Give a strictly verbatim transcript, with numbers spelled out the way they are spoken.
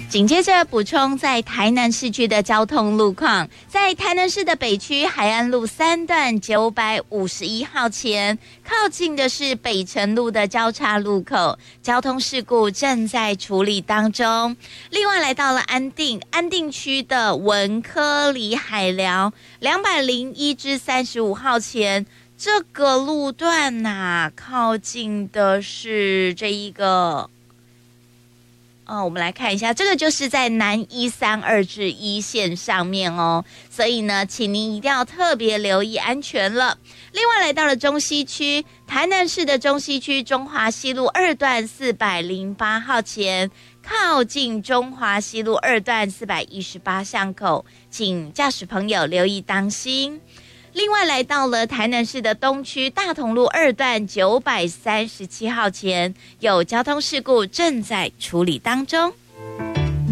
紧接着补充在台南市区的交通路况，在台南市的北区海岸路三段九百五十一号前，靠近的是北辰路的交叉路口，交通事故正在处理当中。另外来到了安定，安定区的文科里海寮两百零一至三十五号前，这个路段呐、啊，靠近的是这一个。哦，我们来看一下，这个就是在南一三二至一线上面哦，所以呢，请您一定要特别留意安全了。另外，来到了中西区，台南市的中西区中华西路二段四百零八号前，靠近中华西路二段四百一十八巷口，请驾驶朋友留意当心。另外来到了台南市的东区大同路二段九百三十七号前，有交通事故正在处理当中。